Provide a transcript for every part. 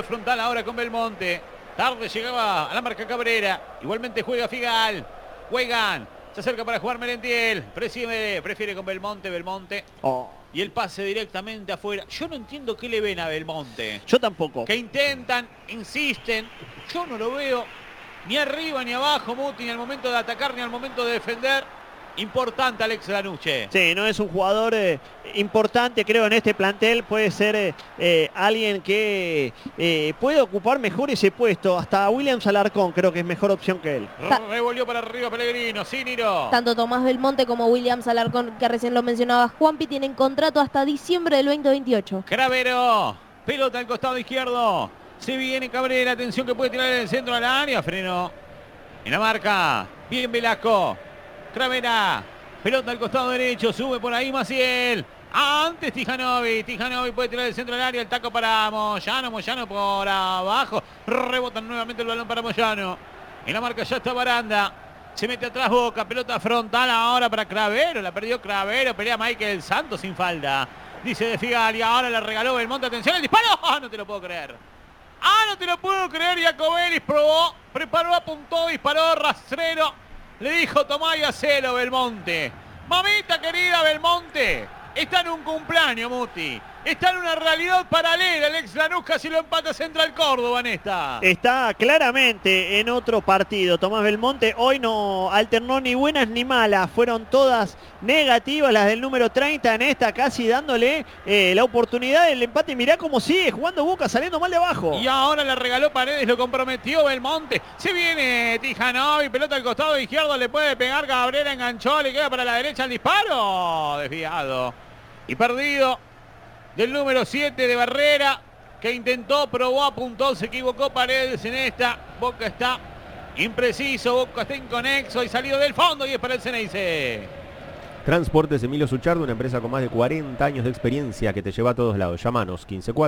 frontal ahora con Belmonte. Tarde llegaba a la marca Cabrera. Igualmente juega Figal. Weigand. Se acerca para jugar Merentiel. Prefiere con Belmonte. Y el pase directamente afuera. Yo no entiendo qué le ven a Belmonte. Yo tampoco. Que intentan, insisten. Yo no lo veo ni arriba ni abajo, Muti, ni al momento de atacar ni al momento de defender. Importante Alex Lanuche. Sí, no es un jugador importante, creo, en este plantel. Puede ser alguien que puede ocupar mejor ese puesto. Hasta Williams Alarcón creo que es mejor opción que él. Revolvió para arriba Pellegrino, Niro. Tanto Tomás Belmonte como Williams Alarcón, que recién lo mencionaba Juanpi, tienen contrato hasta diciembre del 2028. Cravero, pelota al costado izquierdo. Se viene Cabrera, atención que puede tirar en el centro al área. Freno en la marca. Bien Velasco. Cravera, pelota al costado derecho, sube por ahí Maciel. Antes Tijanovic puede tirar el centro del área, el taco para Moyano por abajo. Rebotan nuevamente el balón para Moyano. En la marca ya está Baranda. Se mete atrás Boca, pelota frontal ahora para Cravero. La perdió Cravero, pelea Michael Santos sin falta. Dice de Figal y ahora le regaló Belmonte. Atención, el disparo. No te lo puedo creer. No te lo puedo creer. Jacobelis probó, preparó, apuntó, disparó, rastrero. Le dijo tomá y hacelo Belmonte. Mamita querida Belmonte. Está en un cumpleaños, Muti. Está en una realidad paralela. Alex Lanús casi lo empata Central Córdoba en esta. Está claramente en otro partido. Tomás Belmonte hoy no alternó ni buenas ni malas. Fueron todas negativas las del número 30 en esta, casi dándole la oportunidad del empate. Mirá cómo sigue jugando Boca, saliendo mal de abajo. Y ahora le regaló Paredes, lo comprometió Belmonte. Se viene Tijanovic, pelota al costado izquierdo, le puede pegar Cabrera, enganchó, le queda para la derecha el disparo. Desviado. Y perdido del número 7 de Barrera, que intentó, probó, apuntó, se equivocó Paredes en esta. Boca está impreciso, Boca está inconexo y salido del fondo y es para el Ceneice. Transportes Emilio Suchardo, una empresa con más de 40 años de experiencia que te lleva a todos lados. Llámanos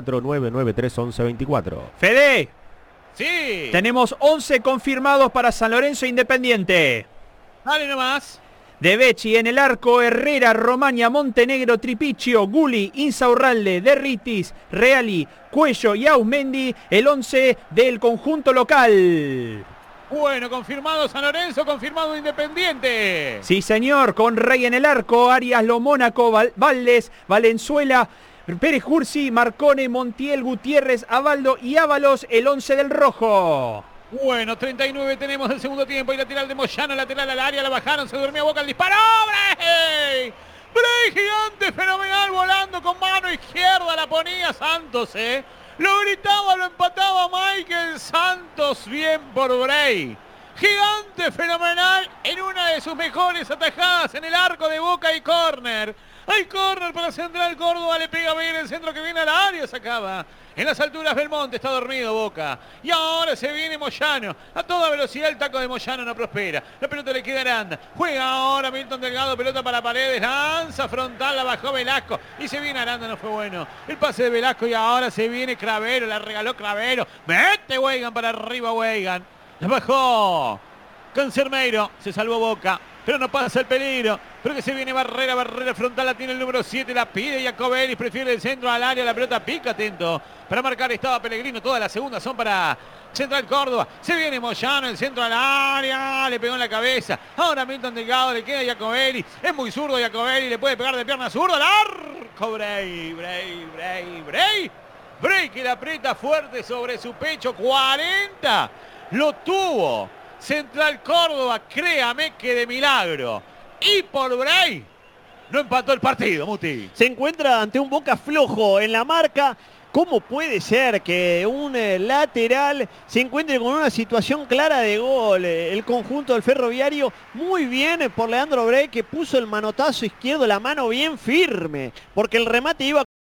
154-993-1124. Fede, Sí. tenemos 11 confirmados para San Lorenzo Independiente. Dale nomás. De Becci en el arco, Herrera, Romaña, Montenegro, Tripicchio, Guli, Insaurralde, Derritis, Reali, Cuello y Ausmendi, el 11 del conjunto local. Bueno, confirmado San Lorenzo, confirmado Independiente. Sí, señor, con Rey en el arco, Arias, Lomónaco, Valdes, Valenzuela, Pérez Cursi, Marcone, Montiel, Gutiérrez, Abaldo y Ábalos, el 11 del rojo. Bueno, 39 tenemos del segundo tiempo y lateral de Moyano, lateral al área, la bajaron, se durmió Boca el disparo. ¡Brey! ¡Brey gigante, fenomenal, volando con mano izquierda, la ponía Santos, Lo gritaba, lo empataba Michael Santos, bien por Brey. Gigante, fenomenal, en una de sus mejores atajadas en el arco de Boca y córner. Hay córner para Central Córdoba, le pega bien el centro que viene al área, sacaba. En las alturas Belmonte, está dormido Boca. Y ahora se viene Moyano. A toda velocidad el taco de Moyano no prospera. La pelota le queda a Aranda. Juega ahora Milton Delgado, pelota para Paredes. Lanza frontal, la bajó Velasco. Y se viene Aranda, no fue bueno. El pase de Velasco y ahora se viene Cravero, la regaló Cravero. Mete Weigand para arriba Weigand. La bajó Cancermeiro, se salvó Boca. Pero no pasa el peligro. Pero que se viene Barrera frontal, la tiene el número 7, la pide Jacobelis, prefiere el centro al área, la pelota pica, atento. Para marcar estaba Pellegrino, todas las segundas son para Central Córdoba. Se viene Moyano, el centro al área, le pegó en la cabeza. Ahora Milton Delgado, le queda Jacobelis. Es muy zurdo Jacobelis, le puede pegar de pierna zurda, al arco. Brey que la aprieta fuerte sobre su pecho, 40. Lo tuvo Central Córdoba, créame que de milagro. Y por Brey no empató el partido, Muti. Se encuentra ante un Boca flojo en la marca. ¿Cómo puede ser que un lateral se encuentre con una situación clara de gol? El conjunto del Ferroviario, muy bien por Leandro Brey, que puso el manotazo izquierdo, la mano bien firme, porque el remate iba